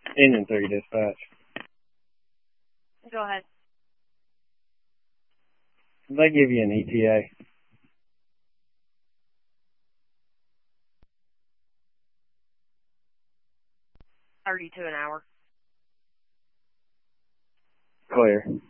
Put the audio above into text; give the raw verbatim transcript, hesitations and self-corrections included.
Engine three dispatch. Go ahead. They give you an E T A. thirty-two an hour. Clear.